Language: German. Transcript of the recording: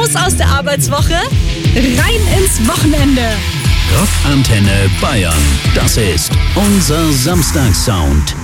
Raus aus der Arbeitswoche, rein ins Wochenende. Rockantenne Bayern. Das ist unser Samstagssound.